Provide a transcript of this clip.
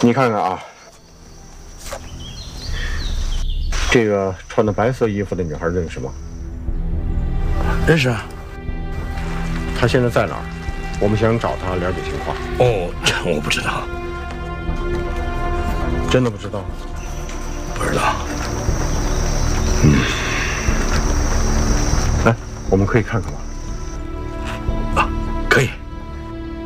你看看啊，这个穿的白色衣服的女孩认识吗？ 认识啊。 她现在在哪儿？我们想找她了解情况。 哦，这我不知道。 真的不知道？ 不知道。 来，我们可以看看吗？